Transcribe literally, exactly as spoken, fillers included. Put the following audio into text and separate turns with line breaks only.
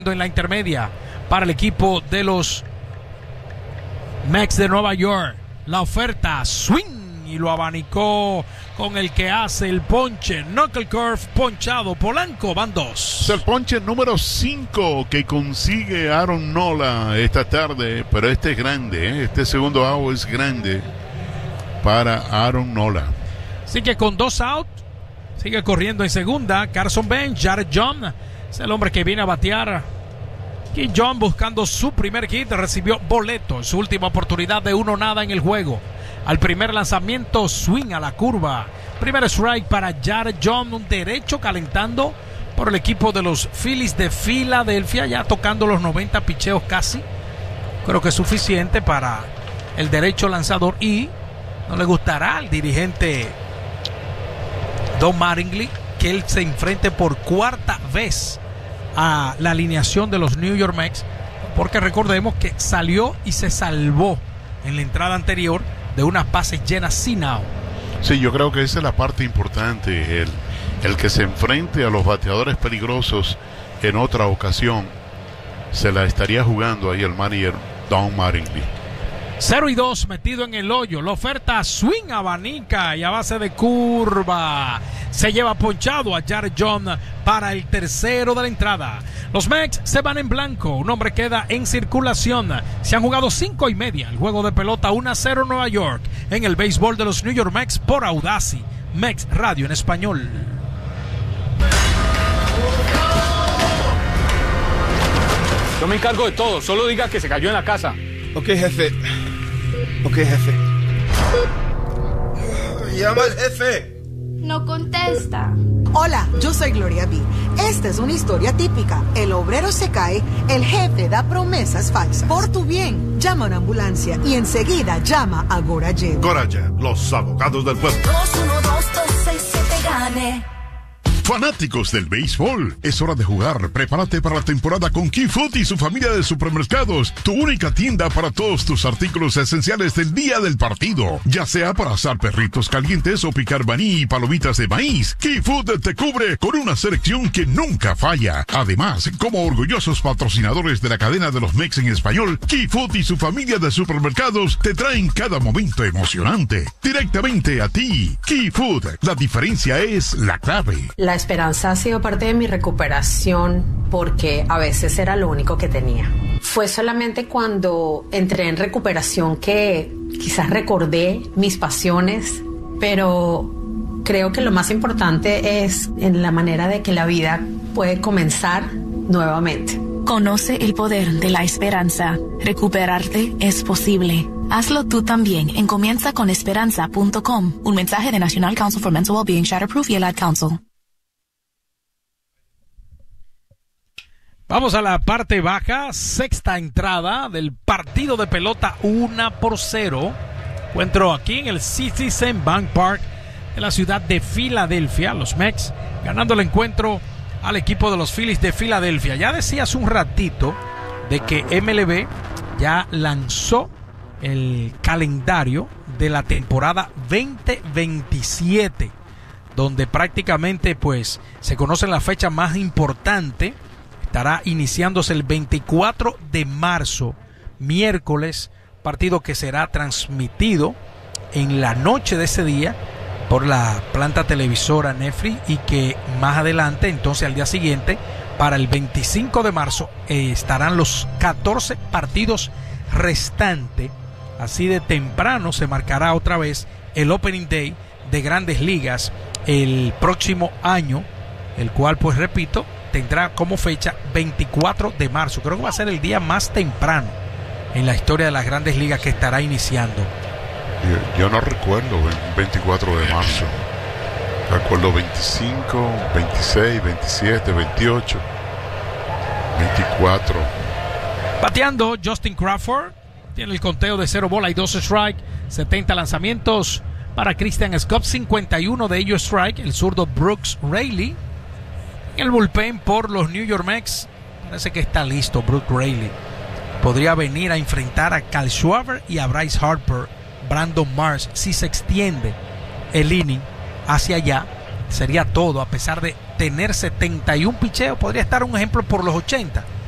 En la intermedia para el equipo de los Mets de Nueva York. La oferta, swing, y lo abanicó con el que hace el ponche. Knuckle curve ponchado. Polanco, van dos.
Es el ponche número cinco que consigue Aaron Nola esta tarde. Pero este es grande, ¿eh? Este segundo out es grande para Aaron Nola.
Así que con dos out, sigue corriendo en segunda. Carson Bench, Jared John. Es el hombre que viene a batear. Y John, buscando su primer hit, recibió boleto en su última oportunidad de uno nada en el juego. Al primer lanzamiento, swing a la curva. Primer strike para Jared John, un derecho calentando por el equipo de los Phillies de Filadelfia, ya tocando los noventa picheos casi. Creo que es suficiente para el derecho lanzador y no le gustará al dirigente Don Mattingly que él se enfrente por cuarta vez a la alineación de los New York Mets, porque recordemos que salió y se salvó en la entrada anterior de unas bases llenas sin out.
Sí, yo creo que esa es la parte importante, el, el que se enfrente a los bateadores peligrosos en otra ocasión. Se la estaría jugando ahí el manager Don Mattingly.
cero y dos metido en el hoyo. La oferta, swing, abanica y a base de curva se lleva ponchado a Jared John para el tercero de la entrada. Los Mets se van en blanco. Un hombre queda en circulación. Se han jugado cinco y media. El juego de pelota uno a cero Nueva York en el béisbol de los New York Mets por Audacy Mets Radio en español.
Yo me encargo de todo. Solo diga que se cayó en la casa.
Ok, jefe. Ok, jefe. Llama al jefe.
No contesta.
Hola, yo soy Gloria B. Esta es una historia típica. El obrero se cae, el jefe da promesas falsas. Por tu bien, llama a una ambulancia y enseguida llama a Gorajet.
Gorajet, los abogados del pueblo.
dos uno dos dos seis siete gane.
Fanáticos del béisbol, es hora de jugar. Prepárate para la temporada con Key Food y su familia de supermercados, tu única tienda para todos tus artículos esenciales del día del partido, ya sea para asar perritos calientes o picar maní y palomitas de maíz. Key Food te cubre con una selección que nunca falla. Además, como orgullosos patrocinadores de la cadena de los Mets en español, Key Food y su familia de supermercados te traen cada momento emocionante directamente a ti. Key Food, la diferencia es la clave.
La esperanza ha sido parte de mi recuperación porque a veces era lo único que tenía. Fue solamente cuando entré en recuperación que quizás recordé mis pasiones, pero creo que lo más importante es en la manera de que la vida puede comenzar nuevamente.
Conoce el poder de la esperanza. Recuperarte es posible. Hazlo tú también en comienza con esperanza punto com. Un mensaje de National Council for Mental Wellbeing, Shatterproof y el Ad Council.
Vamos a la parte baja, sexta entrada del partido de pelota uno por cero. Encuentro aquí en el Citizen Bank Park de la ciudad de Filadelfia. Los Mets ganando el encuentro al equipo de los Phillies de Filadelfia. Ya decía hace un ratito de que M L B ya lanzó el calendario de la temporada veinte veintisiete, donde prácticamente pues se conocen las fechas más importantes. Estará iniciándose el veinticuatro de marzo, miércoles, partido que será transmitido en la noche de ese día por la planta televisora Netflix, y que más adelante, entonces al día siguiente, para el veinticinco de marzo, eh, estarán los catorce partidos restantes. Así de temprano se marcará otra vez el Opening Day de Grandes Ligas el próximo año, el cual, pues repito, tendrá como fecha veinticuatro de marzo. Creo que va a ser el día más temprano en la historia de las Grandes Ligas que estará iniciando.
Yo, yo no recuerdo el veinticuatro de marzo. Recuerdo veinticinco, veintiséis, veintisiete, veintiocho, veinticuatro.
Bateando Justin Crawford. Tiene el conteo de cero bola y dos strike. setenta lanzamientos para Christian Scott. cincuenta y uno de ellos strike. El zurdo Brooks Raley. En el bullpen por los New York Mets, parece que está listo Brooks Raley. Podría venir a enfrentar a Kyle Schwarber y a Bryce Harper, Brandon Marsh. Si se extiende el inning hacia allá, sería todo. A pesar de tener setenta y uno picheos, podría estar un ejemplo por los ochenta.